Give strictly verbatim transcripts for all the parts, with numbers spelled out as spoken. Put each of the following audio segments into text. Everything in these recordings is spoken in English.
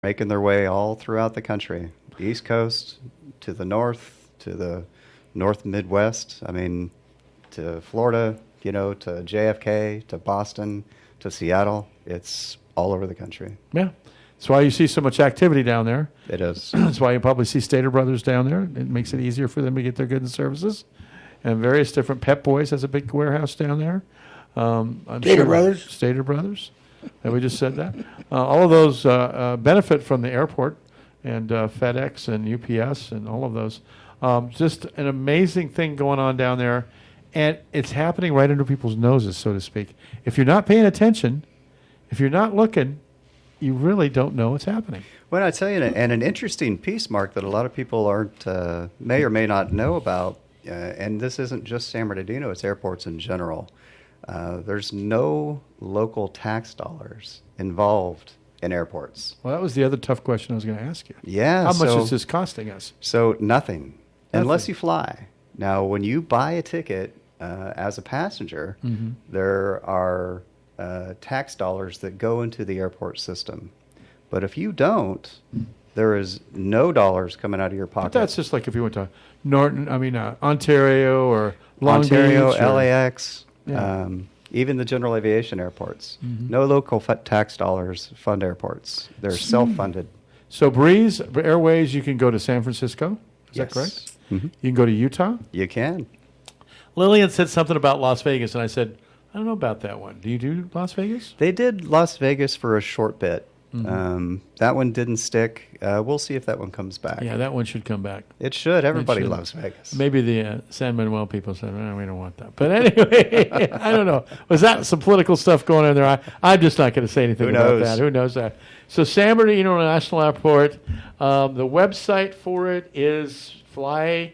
making their way all throughout the country, East Coast to the north, to the North Midwest. I mean, to Florida, you know, to J F K, to Boston, to Seattle. It's all over the country. Yeah. That's why you see so much activity down there. It is. That's why you probably see Stater Brothers down there. It makes it easier for them to get their goods and services. And various different Pep Boys has a big warehouse down there. Um, I'm Stater sure Brothers? Stater Brothers. And we just said that. Uh, all of those uh, uh, benefit from the airport and uh, FedEx and U P S and all of those. Um, just an amazing thing going on down there. And it's happening right under people's noses, so to speak. If you're not paying attention, if you're not looking, you really don't know what's happening. Well, I tell you, and an interesting piece, Mark, that a lot of people aren't, uh, may or may not know about, uh, and this isn't just San Bernardino, it's airports in general. Uh, there's no local tax dollars involved in airports. Well, that was the other tough question I was going to ask you. Yeah. How much so, is this costing us? So nothing, Nothing. unless you fly. Now, when you buy a ticket uh, as a passenger, Mm-hmm. there are uh, tax dollars that go into the airport system. But if you don't, there is no dollars coming out of your pocket. But that's just like if you went to Norton, I mean, uh, Ontario or Long Ontario, Beach. or- L A X, Yeah. um, even the general aviation airports. Mhm. No local f- tax dollars fund airports. They're self-funded. So Breeze Airways, you can go to San Francisco. Is Yes. that correct? Mhm. You can go to Utah. You can. Lillian said something about Las Vegas, and I said, I don't know about that one. Do you do Las Vegas? They did Las Vegas for a short bit. Mhm. Um, that one didn't stick. Uh, we'll see if that one comes back. Yeah, that one should come back. It should. Everybody It should. loves Vegas. Maybe the uh, San Manuel people said, "No, we don't want that." But anyway, I don't know. Was that some political stuff going on there? I, I'm just not going to say anything Who about knows? that. Who knows that? So San Bernardino International Airport, um, the website for it is fly,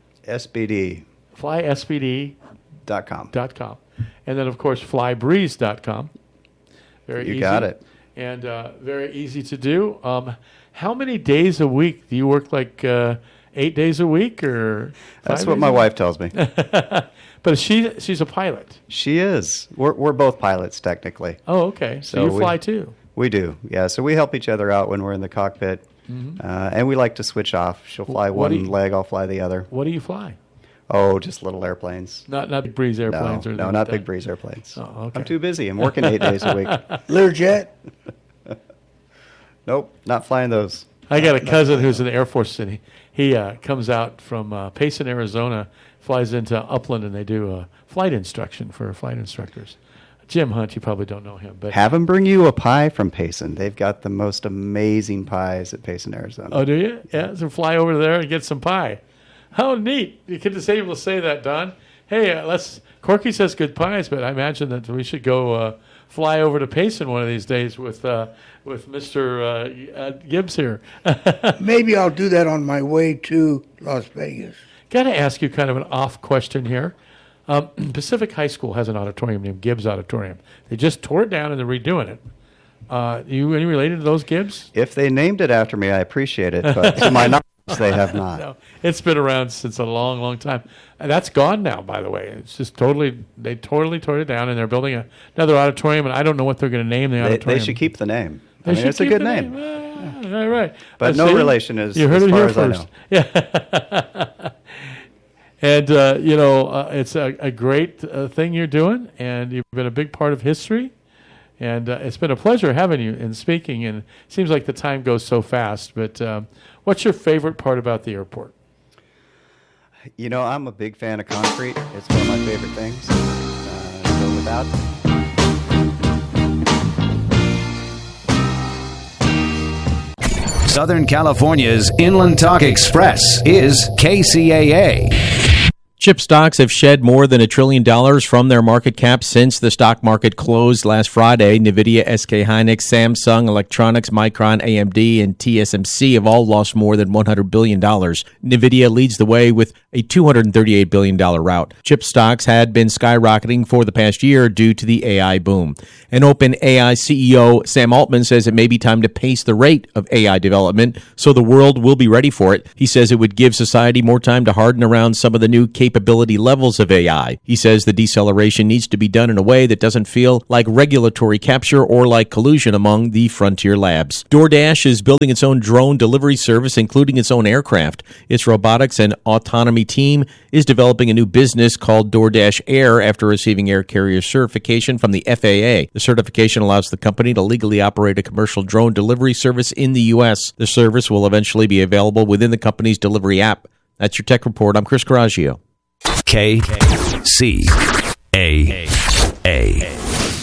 S B D fly S B D dot com. dot com. And then, of course, fly breeze dot com. Very You easy. got it. And uh, very easy to do. Um, how many days a week? Do you work like uh, eight days a week? or? That's five what days my a week? wife tells me. But she she's a pilot. She is. We're, we're both pilots, technically. Oh, okay. So, So you we- fly too. We do, yeah. So we help each other out when we're in the cockpit. Mhm. Uh, and we like to switch off. She'll fly What do one you- leg, I'll fly the other. What do you fly? Oh, just little airplanes. Not not big breeze airplanes no, or no, anything not like big that? breeze airplanes. Oh, okay. I'm too busy. I'm working eight days a week. Learjet? Nope, not flying those. I got a cousin who's in the Air Force, and he, he uh, comes out from uh, Payson, Arizona, flies into Upland, and they do uh, flight instruction for flight instructors. Jim Hunt, you probably don't know him, but Have them bring you a pie from Payson. They've got the most amazing pies at Payson, Arizona. oh, do you? Yeah, so fly over there and get some pie. How neat! You could just able to say that, Don. Hey, uh, let's. Corky says good pies, but I imagine that we should go uh, fly over to Payson one of these days with uh, with Mister Uh, uh, Gibbs here. Maybe I'll do that on my way to Las Vegas. Got to ask you kind of an off question here. Um, Pacific High School has an auditorium named Gibbs Auditorium. They just tore it down and they're redoing it. Uh, you any related to those Gibbs? If they named it after me, I appreciate it. But to my knowledge, they have not. No, it's been around since a long, long time. And that's gone now, by the way. It's just totally, they totally tore it down and they're building a, another auditorium, and I don't know what they're going to name the They, auditorium. they should keep the name. They I mean, should it's a keep good the name. Ah, all right. But Uh, no see? relation as, You heard as it far here as I first. know. Yeah. And, uh, you know, uh, it's a, a great uh, thing you're doing, and you've been a big part of history. And uh, it's been a pleasure having you and speaking, and it seems like the time goes so fast. But um, what's your favorite part about the airport? You know, I'm a big fan of concrete. It's one of my favorite things. Uh, so without Southern California's Inland Talk Express is K C A A. Chip stocks have shed more than a trillion dollars from their market cap since the stock market closed last Friday. NVIDIA, S K Hynix, Samsung Electronics, Micron, A M D, and T S M C have all lost more than one hundred billion dollars. NVIDIA leads the way with a two hundred thirty-eight billion dollars rout. Chip stocks had been skyrocketing for the past year due to the A I boom. An OpenAI C E O, Sam Altman, says it may be time to pace the rate of A I development so the world will be ready for it. He says it would give society more time to harden around some of the new capabilities capability levels of A I. He says the deceleration needs to be done in a way that doesn't feel like regulatory capture or like collusion among the frontier labs. DoorDash is building its own drone delivery service, including its own aircraft. Its robotics and autonomy team is developing a new business called DoorDash Air after receiving air carrier certification from the F A A. The certification allows the company to legally operate a commercial drone delivery service in the U S. The service will eventually be available within the company's delivery app. That's your Tech Report. I'm Chris Coraggio. K C A A.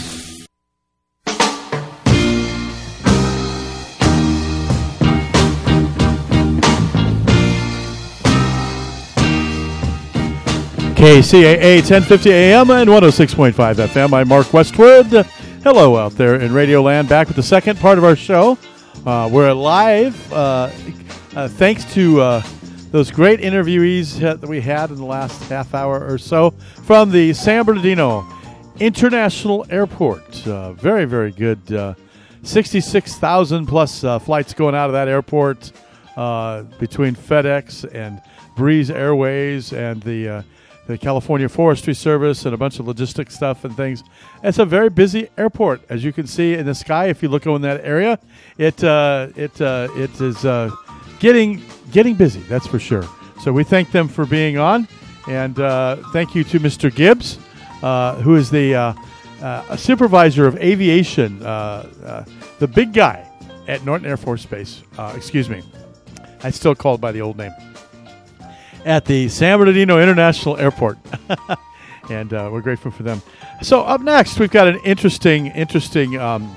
K C A A ten fifty A M and one oh six point five F M. I'm Mark Westwood. Hello out there in Radio Land, back with the second part of our show. Uh, we're live uh, uh, thanks to uh, those great interviewees that we had in the last half hour or so from the San Bernardino International Airport. Uh, very, very good. Uh, sixty-six thousand plus uh, flights going out of that airport uh, between FedEx and Breeze Airways and the uh, the California Forestry Service and a bunch of logistic stuff and things. It's a very busy airport, as you can see in the sky. If you look in that area, it uh, it uh, it is uh, getting getting busy. That's for sure. So we thank them for being on, and uh, thank you to Mister Gibbs, uh, who is the uh, uh, supervisor of aviation, uh, uh, the big guy at Norton Air Force Base. Uh, excuse me, I still call it by the old name. At the San Bernardino International Airport. And uh, we're grateful for them. So up next, we've got an interesting, interesting um,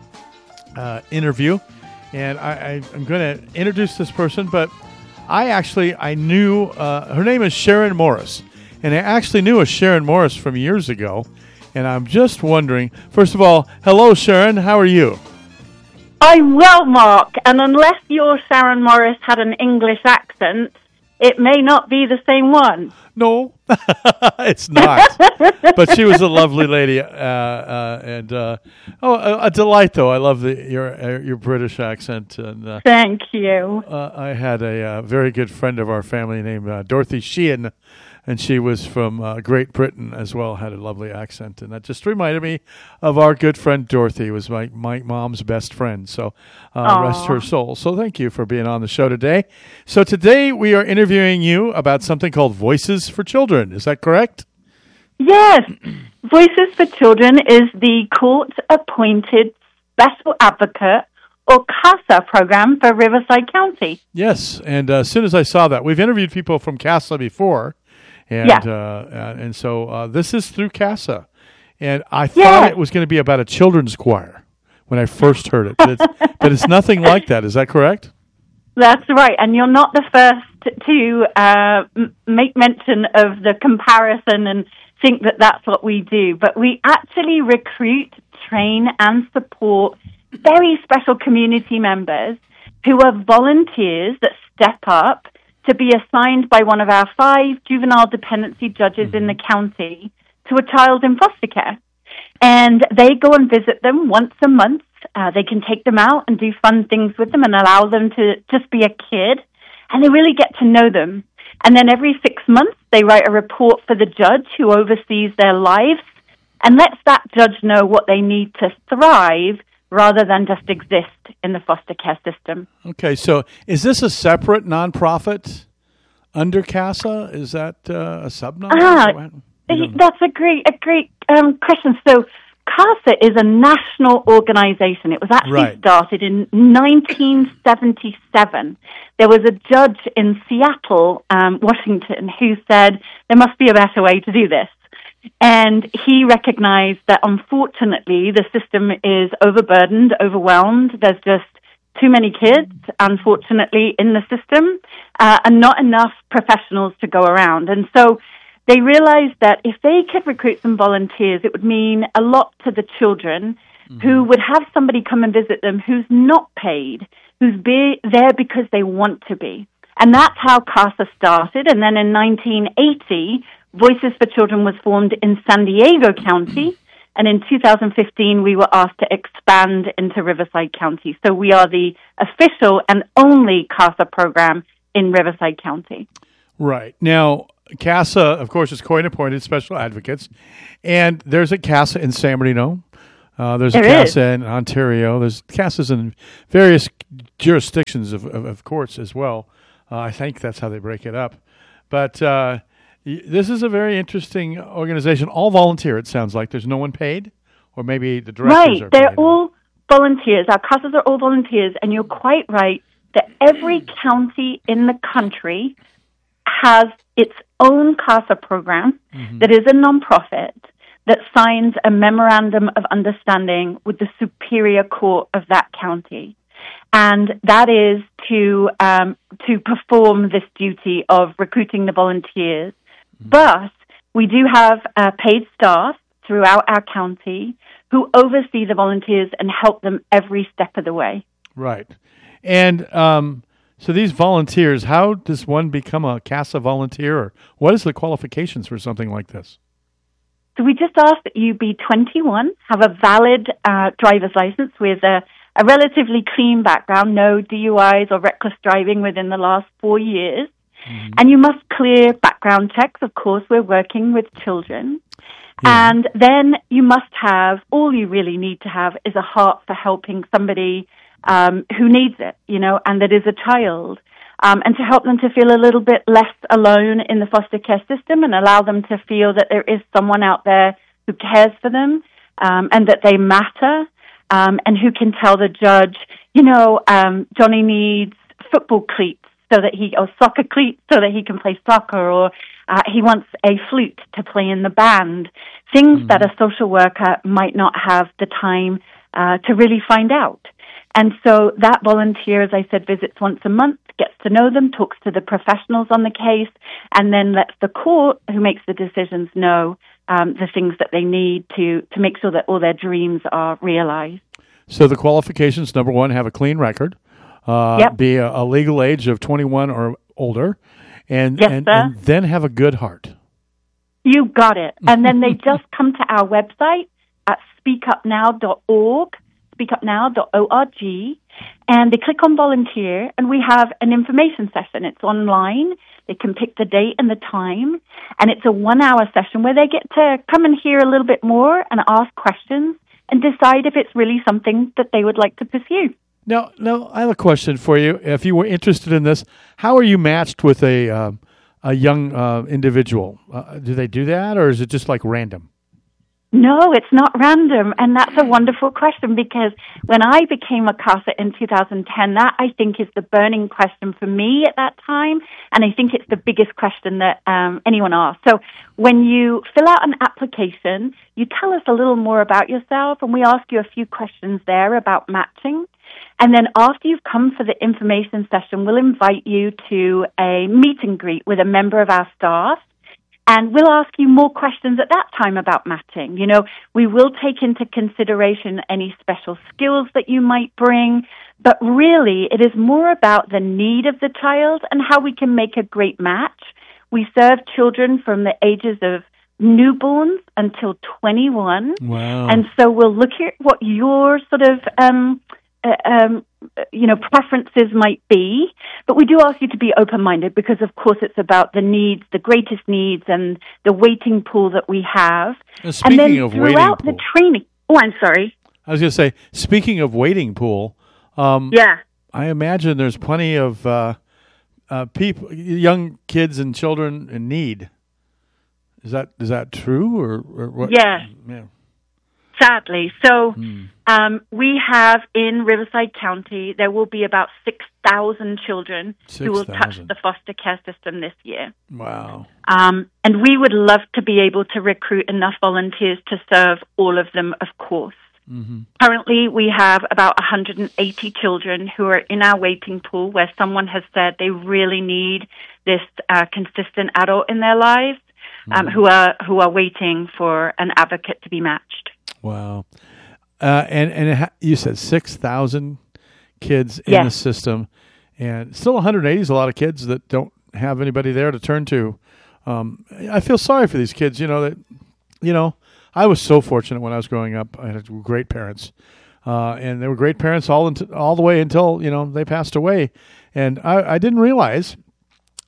uh, interview. And I, I, I'm going to introduce this person, but I actually, I knew, uh, her name is Sharon Morris. And I actually knew a Sharon Morris from years ago. And I'm just wondering, first of all, hello, Sharon, how are you? I'm well, Mark. And unless your Sharon Morris had an English accent, it may not be the same one. No, it's not. But she was a lovely lady, uh, uh, and uh, oh, a, a delight. Though I love the, your uh, your British accent. And uh, thank you. Uh, I had a uh, very good friend of our family named uh, Dorothy Sheehan, and she was from uh, Great Britain as well. Had a lovely accent, and that just reminded me of our good friend Dorothy. Who was my my mom's best friend. So uh, rest her soul. So thank you for being on the show today. So today we are interviewing you about something called Voices for Children. Is that correct? Yes. Voices for Children is the court-appointed special advocate or CASA program for Riverside County. Yes, and uh, as soon as I saw that, we've interviewed people from CASA before. And yeah. uh, and so uh, this is through CASA. And I thought yeah. it was going to be about a children's choir when I first heard it. But it's, but it's nothing like that. Is that correct? That's right. And you're not the first to uh, m- make mention of the comparison and think that that's what we do. But we actually recruit, train, and support very special community members who are volunteers that step up to be assigned by one of our five juvenile dependency judges mm-hmm. in the county to a child in foster care. And they go and visit them once a month. Uh, they can take them out and do fun things with them and allow them to just be a kid. And they really get to know them. And then every six months, they write a report for the judge who oversees their lives and lets that judge know what they need to thrive rather than just exist in the foster care system. Okay, so is this a separate nonprofit under CASA? Is that uh, a sub-nonprofit? Ah, that's a great, a great um, question. So CASA is a national organization. It was actually right. started in nineteen seventy-seven. There was a judge in Seattle, um, Washington, who said there must be a better way to do this. And he recognized that, unfortunately, the system is overburdened, overwhelmed. There's just too many kids, unfortunately, in the system, uh, and not enough professionals to go around. And so they realized that if they could recruit some volunteers, it would mean a lot to the children mm-hmm. who would have somebody come and visit them who's not paid, who's be there because they want to be. And that's how CASA started. And then in nineteen eighty, Voices for Children was formed in San Diego County, and in two thousand fifteen, we were asked to expand into Riverside County. So we are the official and only CASA program in Riverside County. Right. Now, CASA, of course, is coin-appointed special advocates, and there's a CASA in San Bernardino. Uh, there's there a CASA is. in Ontario. There's CASAs in various jurisdictions of, of, of courts as well. Uh, I think that's how they break it up. But uh, y- this is a very interesting organization. All volunteer, it sounds like. There's no one paid, or maybe the directors Right, are they're paid. all volunteers. Our CASAs are all volunteers, and you're quite right that every county in the country has its own CASA program Mm-hmm. that is a nonprofit that signs a memorandum of understanding with the Superior Court of that county. And that is to um, to perform this duty of recruiting the volunteers. Mm-hmm. But we do have uh, paid staff throughout our county who oversee the volunteers and help them every step of the way. Right. And um, so these volunteers, how does one become a CASA volunteer? Or what is the qualifications for something like this? So we just ask that you be twenty-one, have a valid uh, driver's license with a, a relatively clean background, no D U Is or reckless driving within the last four years. Mm-hmm. And you must clear background checks. Of course, we're working with children. Yeah. And then you must have, all you really need to have is a heart for helping somebody um, who needs it, you know, and that is a child. Um, and to help them to feel a little bit less alone in the foster care system and allow them to feel that there is someone out there who cares for them um, and that they matter um, and who can tell the judge, you know, um, Johnny needs football cleats so that he, or soccer cleats so that he can play soccer, or uh, he wants a flute to play in the band, things mm-hmm. that a social worker might not have the time uh, to really find out. And so that volunteer, as I said, visits once a month, gets to know them, talks to the professionals on the case, and then lets the court, who makes the decisions, know um, the things that they need to, to make sure that all their dreams are realized. So the qualifications, number one, have a clean record, uh, yep. be a, a legal age of twenty-one or older, and, yes, and, sir. and then have a good heart. You got it. And then they just come to our website at speak up now dot org. speak up now dot org, and they click on volunteer, and we have an information session. It's online. They can pick the date and the time, and it's a one-hour session where they get to come and hear a little bit more and ask questions and decide if it's really something that they would like to pursue. Now, now I have a question for you. If you were interested in this, how are you matched with a uh, a young uh, individual? Uh, do they do that, or is it just like random? No, it's not random, and that's a wonderful question, because when I became a CASA in two thousand ten, that, I think, is the burning question for me at that time, and I think it's the biggest question that um, anyone asks. So when you fill out an application, you tell us a little more about yourself, and we ask you a few questions there about matching. And then after you've come for the information session, we'll invite you to a meet and greet with a member of our staff. And we'll ask you more questions at that time about matching. You know, we will take into consideration any special skills that you might bring, but really it is more about the need of the child and how we can make a great match. We serve children from the ages of newborns until twenty-one. Wow. And so we'll look at what your sort of um Uh, um, you know, preferences might be, but we do ask you to be open-minded, because, of course, it's about the needs, the greatest needs, and the waiting pool that we have. Now, speaking and then of throughout waiting the pool, training, oh, I'm sorry. I was going to say, speaking of waiting pool, um, Yeah. I imagine there's plenty of uh, uh, people, young kids and children in need. Is that is that true, or, or what? Yeah. Yeah. Sadly. So Hmm. um, we have in Riverside County, there will be about six thousand children who will touch six thousand. the foster care system this year. Wow. Um, and we would love to be able to recruit enough volunteers to serve all of them, of course. Mm-hmm. Currently, we have about one hundred eighty children who are in our waiting pool, where someone has said they really need this uh, consistent adult in their lives, um, mm-hmm. who are who are waiting for an advocate to be matched. Wow. Uh, and and it ha- you said six thousand kids in yes. the system, and still one hundred eighty is a lot of kids that don't have anybody there to turn to. Um, I feel sorry for these kids. You know that, you know, I was so fortunate when I was growing up. I had great parents, uh, and they were great parents all into, all the way until, you know, they passed away. And I, I didn't realize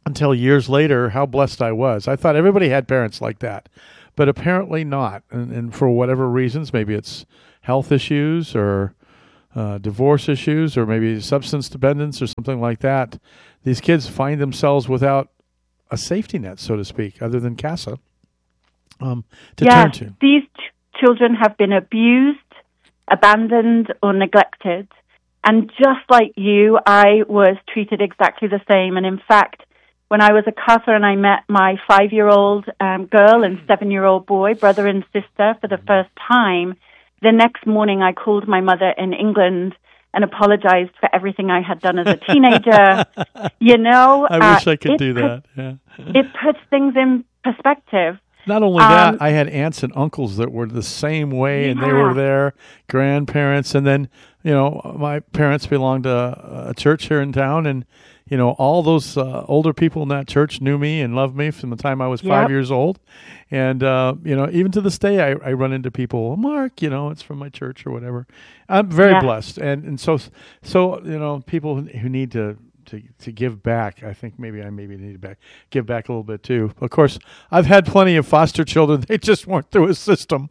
until years later how blessed I was. I thought everybody had parents like that, but apparently not. And, and for whatever reasons, maybe it's health issues or uh, divorce issues or maybe substance dependence or something like that, these kids find themselves without a safety net, so to speak, other than CASA um, to yes, turn to. These ch- children have been abused, abandoned, or neglected. And just like you, I was treated exactly the same. And in fact, when I was a CASA and I met my five-year-old um, girl and seven-year-old boy, brother and sister, for the first time, the next morning I called my mother in England and apologized for everything I had done as a teenager. You know, I uh, wish I could do put, that. Yeah. It puts things in perspective. Not only um, that, I had aunts and uncles that were the same way, yeah. and they were there, grandparents, and then, you know, my parents belonged to a church here in town, and, you know, all those uh, older people in that church knew me and loved me from the time I was Yep. five years old. And, uh, you know, even to this day, I, I run into people, Mark, you know, it's from my church or whatever. I'm very Yeah. blessed. And, and so, so, you know, people who need to, to, to give back, I think maybe I maybe need to back, give back a little bit too. Of course, I've had plenty of foster children. They just weren't through a system.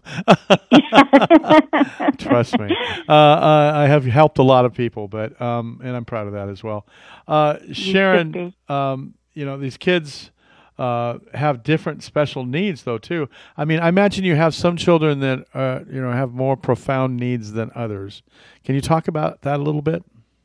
Trust me. Uh, uh, I have helped a lot of people, but um, and I'm proud of that as well. Uh, Sharon, um, you know, these kids uh, have different special needs, though, too. I mean, I imagine you have some children that uh, you know have more profound needs than others. Can you talk about that a little bit?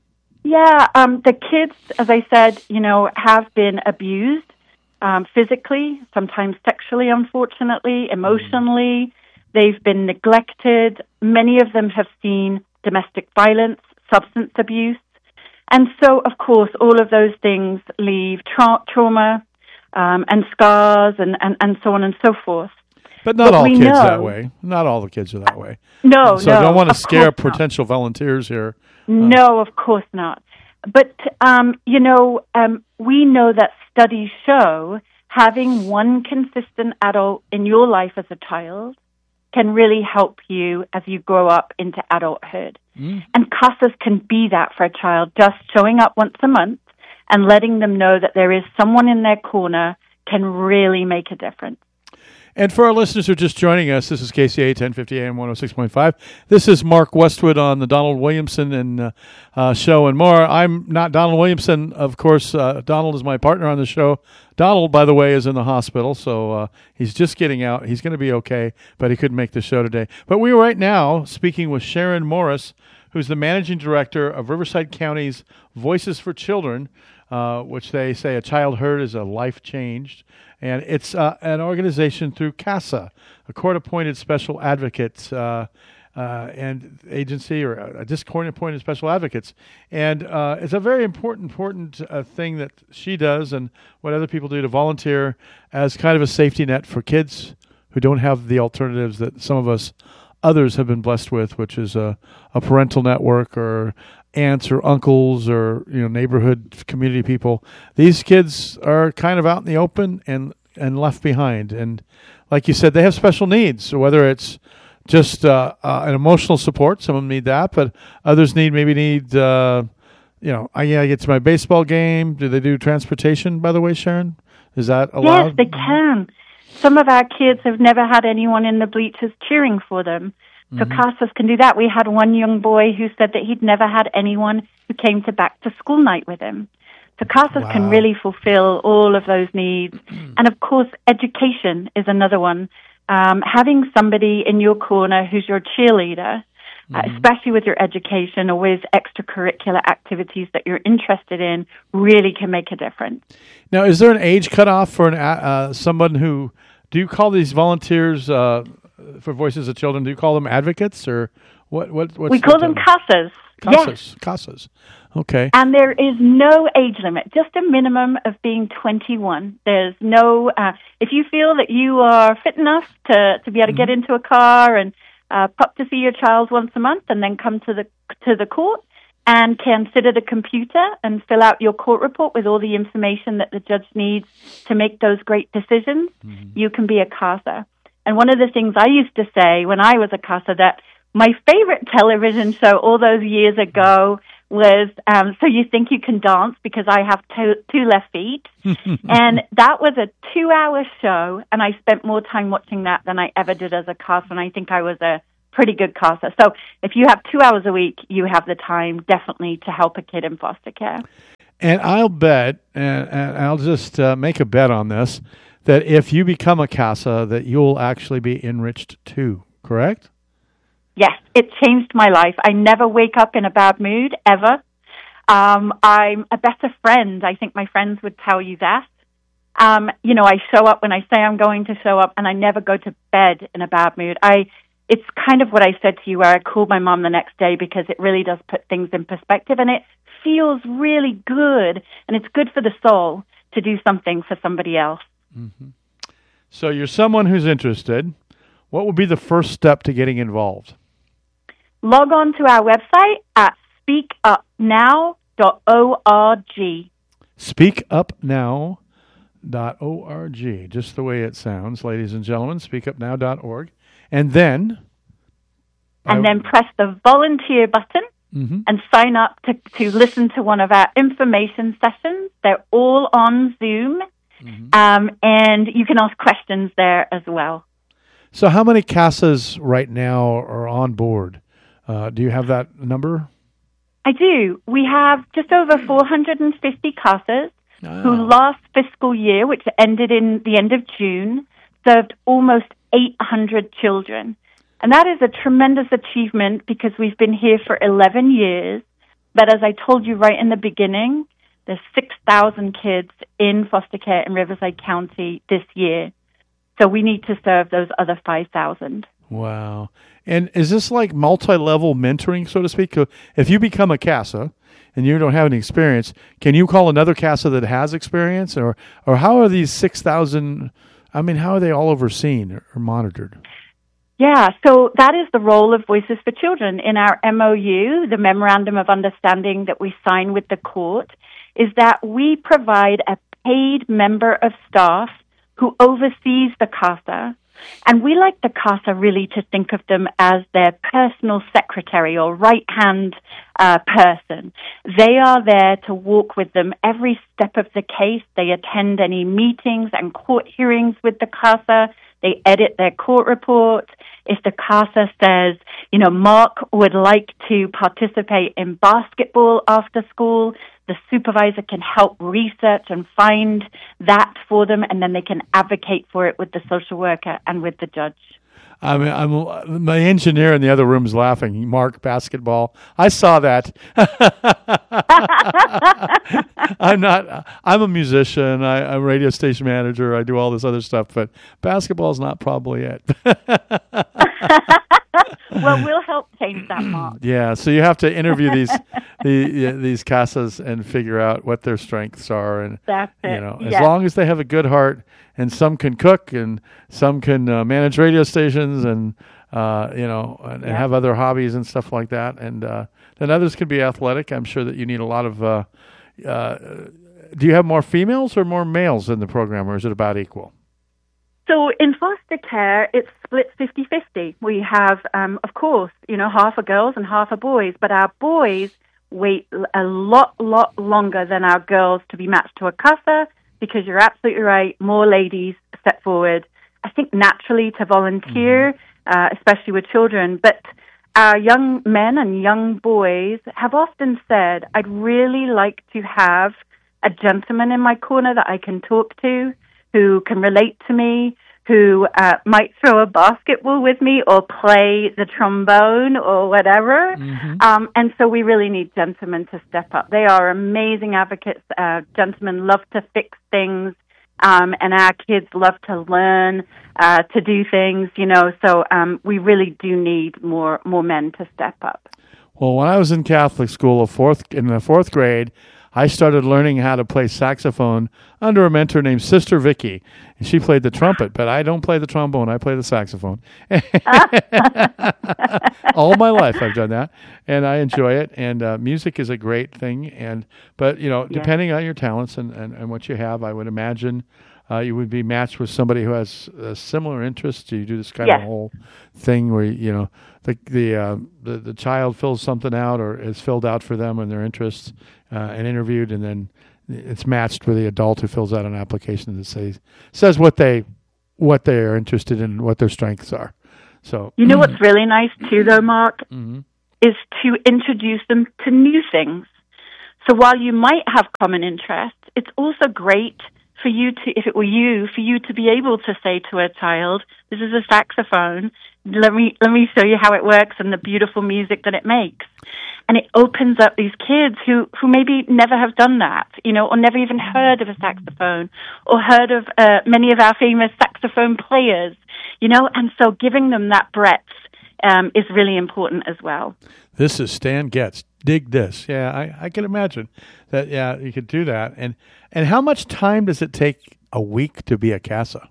Yeah, um, the kids, as I said, you know, have been abused um, physically, sometimes sexually, unfortunately, emotionally. They've been neglected. Many of them have seen domestic violence, substance abuse. And so, of course, all of those things leave tra- trauma um, and scars and, and, and so on and so forth. But not But all we kids know- that way. Not all the kids are that way. No, so no. I don't want to of scare course not. potential volunteers here. No, of course not. But, um, you know, um, we know that studies show having one consistent adult in your life as a child can really help you as you grow up into adulthood. Mm. And CASAs can be that for a child, just showing up once a month and letting them know that there is someone in their corner can really make a difference. And for our listeners who are just joining us, this is K C A ten fifty A M one oh six point five. This is Mark Westwood on the Donald Williamson and uh, uh, show and more. I'm not Donald Williamson, of course. Uh, Donald is my partner on the show. Donald, by the way, is in the hospital, so uh, he's just getting out. He's going to be okay, but he couldn't make the show today. But we are right now speaking with Sharon Morris, who's the managing director of Riverside County's Voices for Children, uh, which they say a child heard is a life changed. And it's uh, an organization through CASA, a court-appointed special advocate uh, uh, and agency, or a just court-appointed special advocates. And uh, it's a very important, important uh, thing that she does and what other people do to volunteer as kind of a safety net for kids who don't have the alternatives that some of us others have been blessed with, which is a, a parental network or aunts or uncles or, you know, neighborhood community people. These kids are kind of out in the open and, and left behind. And like you said, they have special needs. So whether it's just uh, uh, an emotional support, some of them need that, but others need maybe need, uh, you know, I, yeah, I get to my baseball game. Do they do transportation, by the way, Sharon? Is that allowed? Yes, they can. Some of our kids have never had anyone in the bleachers cheering for them. So mm-hmm. CASAs can do that. We had one young boy who said that he'd never had anyone who came to back to school night with him. So CASAs wow. can really fulfill all of those needs. Mm-hmm. And of course, education is another one. Um, having somebody in your corner who's your cheerleader, mm-hmm. uh, especially with your education or with extracurricular activities that you're interested in, really can make a difference. Now, is there an age cutoff for an uh, someone who, do you call these volunteers uh, for Voices of Children, do you call them advocates or what? What what's we call them CASAs. CASAs. Yes. CASAs. Okay. And there is no age limit, just a minimum of being twenty-one. There's no, uh, if you feel that you are fit enough to, to be able to mm-hmm. get into a car and uh, pop to see your child once a month and then come to the to the court and can sit at a computer and fill out your court report with all the information that the judge needs to make those great decisions, mm-hmm. you can be a CASA. And one of the things I used to say when I was a CASA, that my favorite television show all those years ago was, um, so you think you can dance because I have two, two left feet. And that was a two-hour show, and I spent more time watching that than I ever did as a caster, and I think I was a pretty good caster. So if you have two hours a week, you have the time definitely to help a kid in foster care. And I'll bet, and, and I'll just uh, make a bet on this, that if you become a CASA, that you'll actually be enriched too, correct? Yes, it changed my life. I never wake up in a bad mood, ever. Um, I'm a better friend. I think my friends would tell you that. Um, you know, I show up when I say I'm going to show up, and I never go to bed in a bad mood. I, it's kind of what I said to you, where I called my mom the next day, because it really does put things in perspective, and it feels really good, and it's good for the soul to do something for somebody else. Mm-hmm. So you're someone who's interested. What would be the first step to getting involved? Log on to our website at speak up now dot org. speak up now dot org, just the way it sounds, ladies and gentlemen, speak up now dot org. And then? And I, then press the volunteer button. Mm-hmm. And sign up to, to listen to one of our information sessions. They're all on Zoom, mm-hmm. um, and you can ask questions there as well. So how many CASAs right now are on board? Uh, do you have that number? I do. We have just over four hundred fifty CASAs oh. who last fiscal year, which ended in the end of June, served almost eight hundred children. And that is a tremendous achievement because we've been here for eleven years. But as I told you right in the beginning, there's six thousand kids in foster care in Riverside County this year. So we need to serve those other five thousand. Wow. And is this like multi-level mentoring, so to speak? If you become a CASA and you don't have any experience, can you call another CASA that has experience? Or, or how are these six thousand, I mean, how are they all overseen or, or monitored? Yeah, so that is the role of Voices for Children. In our M O U, the Memorandum of Understanding that we sign with the court, is that we provide a paid member of staff who oversees the CASA. And we like the CASA really to think of them as their personal secretary or right-hand uh, person. They are there to walk with them every step of the case. They attend any meetings and court hearings with the CASA. They edit their court report. If the CASA says, you know, Mark would like to participate in basketball after school, the supervisor can help research and find that for them, and then they can advocate for it with the social worker and with the judge. I mean, I'm, my engineer in the other room is laughing. Mark, basketball. I saw that. I'm not, I'm a musician. I, I'm a radio station manager. I do all this other stuff, but basketball is not probably it. Well, we'll help change that, Mark. Yeah, so you have to interview these the, these CASAs and figure out what their strengths are. And, That's it. You know, yes. As long as they have a good heart, and some can cook, and some can uh, manage radio stations, and uh, you know, and, yeah. and have other hobbies and stuff like that. And uh, then others can be athletic. I'm sure that you need a lot of. Uh, uh, do you have more females or more males in the program, or is it about equal? So in foster care, it's split fifty-fifty. We have, um, of course, you know, half are girls and half are boys, but our boys wait a lot, lot longer than our girls to be matched to a CASA, because you're absolutely right, more ladies step forward, I think naturally to volunteer, mm-hmm. uh, especially with children. But our young men and young boys have often said, I'd really like to have a gentleman in my corner that I can talk to, who can relate to me, who uh, might throw a basketball with me or play the trombone or whatever. Mm-hmm. Um, and so we really need gentlemen to step up. They are amazing advocates. Uh, gentlemen love to fix things, um, and our kids love to learn uh, to do things, you know. So um, we really do need more more men to step up. Well, when I was in Catholic school, a fourth in the fourth grade, I started learning how to play saxophone under a mentor named Sister Vicky. And she played the trumpet, but I don't play the trombone. I play the saxophone. All my life I've done that, and I enjoy it. And uh, music is a great thing. And But, you know, depending yeah. on your talents and, and, and what you have, I would imagine uh, you would be matched with somebody who has a similar interest. Do you do this kind Yes. of whole thing where, you know, the the, uh, the the child fills something out or is filled out for them and their interests uh, and interviewed, and then it's matched with the adult who fills out an application that says says what they what they are interested in, what their strengths are. So You know what's really nice too, though, Mark, mm-hmm. is to introduce them to new things. So while you might have common interests, it's also great for you to, if it were you, for you to be able to say to a child, "This is a saxophone. Let me let me show you how it works and the beautiful music that it makes." And it opens up these kids who, who maybe never have done that, you know, or never even heard of a saxophone, or heard of uh, many of our famous saxophone players, you know. And so giving them that breadth um, is really important as well. This is Stan Getz. Dig this. Yeah, I, I can imagine that. Yeah, you could do that. And and how much time does it take a week to be a CASA?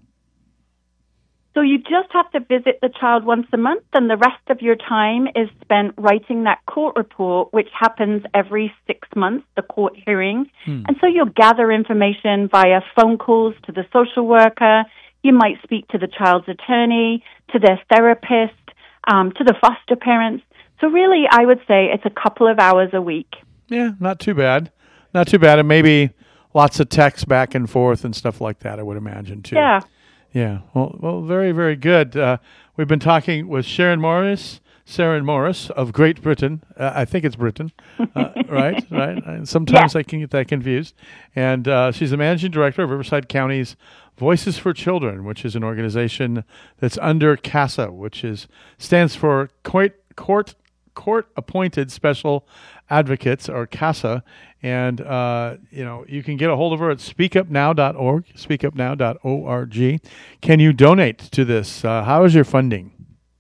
So you just have to visit the child once a month, and the rest of your time is spent writing that court report, which happens every six months, the court hearing. Hmm. And so you'll gather information via phone calls to the social worker. You might speak to the child's attorney, to their therapist, um, to the foster parents. So really, I would say it's a couple of hours a week. Yeah, not too bad. Not too bad. And maybe lots of texts back and forth and stuff like that, I would imagine, too. Yeah. Yeah. Well, well, very, very good. Uh, we've been talking with Sharon Morris, Sharon Morris of Great Britain. Uh, I think it's Britain, uh, right? Right. And sometimes yeah. I can get that confused. And uh, she's the managing director of Riverside County's Voices for Children, which is an organization that's under CASA, which is stands for Court Court Court Appointed Special Advocates, or CASA. And, uh, you know, you can get a hold of her at speak up now dot org, speak up now dot org. Can you donate to this? Uh, how is your funding?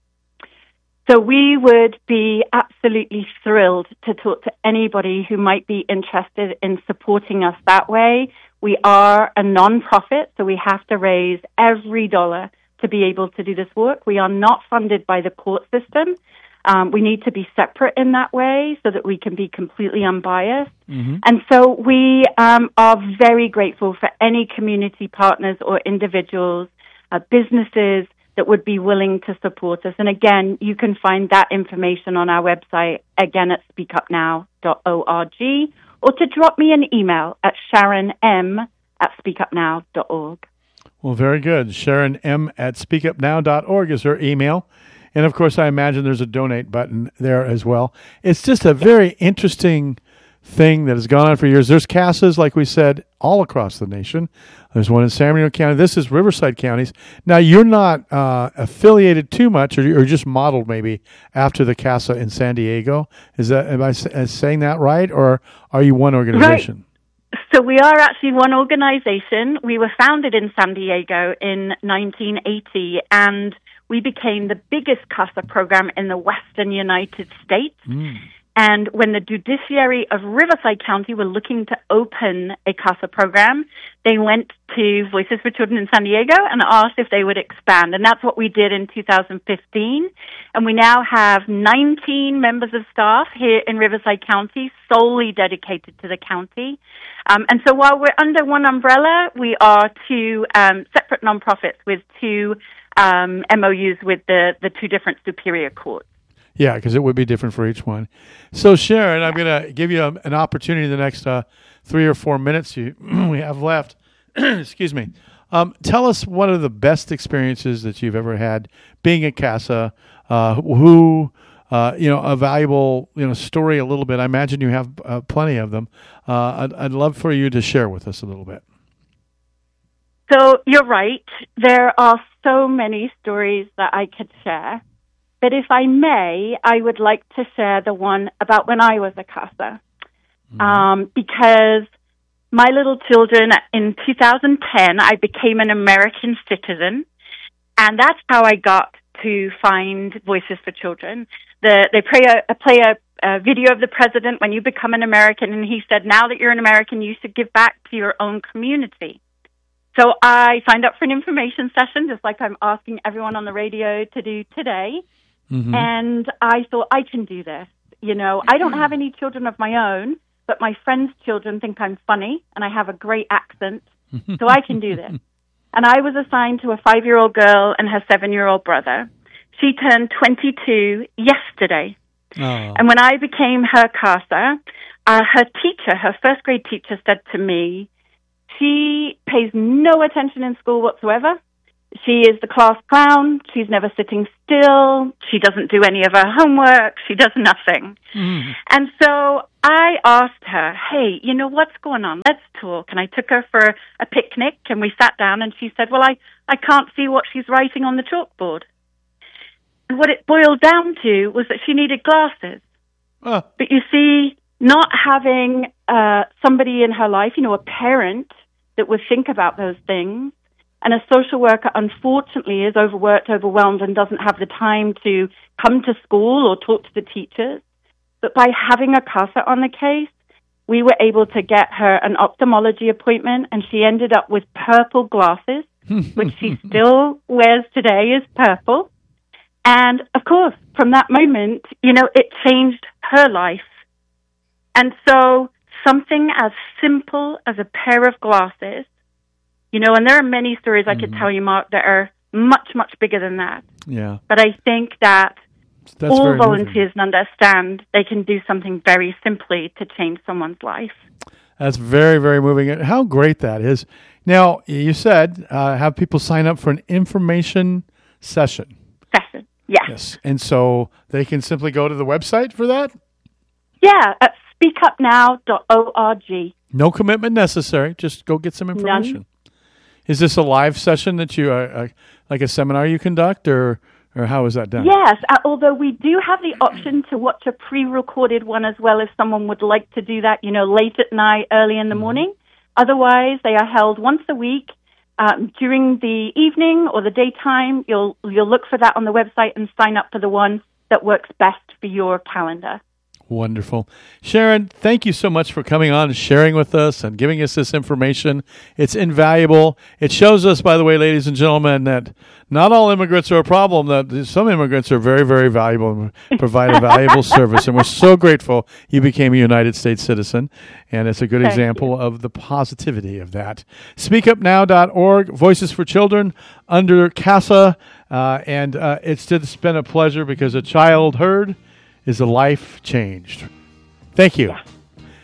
So we would be absolutely thrilled to talk to anybody who might be interested in supporting us that way. We are a nonprofit, so we have to raise every dollar to be able to do this work. We are not funded by the court system. Um, we need to be separate in that way so that we can be completely unbiased. Mm-hmm. And so we um, are very grateful for any community partners or individuals, uh, businesses that would be willing to support us. And again, you can find that information on our website, again at speak up now dot org, or to drop me an email at sharon m at speak up now dot org. Well, very good. Sharon M at speak up now dot org is her email. And, of course, I imagine there's a donate button there as well. It's just a very interesting thing that has gone on for years. There's CASAs, like we said, all across the nation. There's one in San Bernardino County. This is Riverside Counties. Now, you're not uh, affiliated too much, or you're just modeled maybe after the CASA in San Diego. Is that, am I saying that right, or are you one organization? Right. So we are actually one organization. We were founded in San Diego in nineteen eighty, and we became the biggest CASA program in the western United States. Mm. And when the judiciary of Riverside County were looking to open a CASA program, they went to Voices for Children in San Diego and asked if they would expand. And that's what we did in two thousand fifteen. And we now have nineteen members of staff here in Riverside County, solely dedicated to the county. Um, and so while we're under one umbrella, we are two um, separate nonprofits with two Um, M O Us with the, the two different superior courts. Yeah, because it would be different for each one. So, Sharon, I'm going to give you a, an opportunity in the next uh, three or four minutes you, we have left. Excuse me. Um, tell us one of the best experiences that you've ever had being at CASA. Uh, who, uh, you know, a valuable, you know, story a little bit. I imagine you have uh, plenty of them. Uh, I'd, I'd love for you to share with us a little bit. So you're right. There are so many stories that I could share. But if I may, I would like to share the one about when I was a CASA. Mm-hmm. Um, because my little children, in two thousand ten, I became an American citizen. And that's how I got to find Voices for Children. The, they play, a, play a, a video of the president when you become an American. And he said, now that you're an American, you should give back to your own community. So I signed up for an information session, just like I'm asking everyone on the radio to do today. Mm-hmm. And I thought, I can do this. You know, I don't have any children of my own, but my friends' children think I'm funny, and I have a great accent, so I can do this. and I was assigned to a five-year-old girl and her seven-year-old brother. She turned twenty-two yesterday. Oh. And when I became her CASA, uh, her teacher, her first grade teacher, said to me, she pays no attention in school whatsoever. She is the class clown. She's never sitting still. She doesn't do any of her homework. She does nothing. Mm. And so I asked her, hey, you know, what's going on? Let's talk. And I took her for a picnic, and we sat down, and she said, well, I, I can't see what she's writing on the chalkboard. And what it boiled down to was that she needed glasses. Uh. But you see, not having uh, somebody in her life, you know, a parent that would think about those things, and a social worker, unfortunately, is overworked, overwhelmed, and doesn't have the time to come to school or talk to the teachers. But by having a CASA on the case, we were able to get her an ophthalmology appointment, and she ended up with purple glasses, which she still wears today as purple. And, of course, from that moment, you know, it changed her life. And so something as simple as a pair of glasses, you know, and there are many stories I could mm-hmm. tell you, Mark, that are much, much bigger than that. Yeah. But I think that That's all volunteers understand they can do something very simply to change someone's life. That's very, very moving. And how great that is. Now, you said uh, have people sign up for an information session. Session, yes. Yes. And so they can simply go to the website for that? Yeah, at speak up now dot org. No commitment necessary. Just go get some information. None. Is this a live session that you, uh, uh, like a seminar you conduct, or or how is that done? Yes, uh, although we do have the option to watch a pre-recorded one as well if someone would like to do that, you know, late at night, early in the mm-hmm. morning. Otherwise, they are held once a week um, during the evening or the daytime. You'll you'll look for that on the website and sign up for the one that works best for your calendar. Wonderful. Sharon, thank you so much for coming on and sharing with us and giving us this information. It's invaluable. It shows us, by the way, ladies and gentlemen, that not all immigrants are a problem, that some immigrants are very, very valuable and provide a valuable service. And we're so grateful you became a United States citizen. And it's a good thank example you. Of the positivity of that. speak up now dot org, Voices for Children, under CASA. Uh, and uh, it's just been a pleasure because a child heard is a life changed. Thank you. Yeah.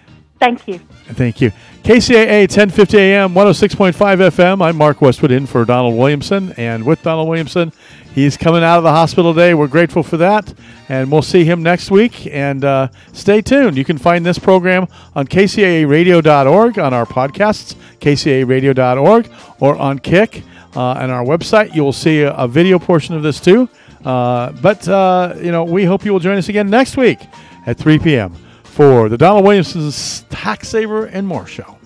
Thank you. Thank you. K C A A ten fifty A M, one oh six point five F M. I'm Mark Westwood in for Donald Williamson. And with Donald Williamson, he's coming out of the hospital today. We're grateful for that. And we'll see him next week. And uh, stay tuned. You can find this program on K C A A radio dot org, on our podcasts, K C A A radio dot org, or on Kick. Uh, on our website, you will see a, a video portion of this too. Uh, but, uh, you know, we hope you will join us again next week at three p.m. for the Donald Williamson's Tax Saver and More Show.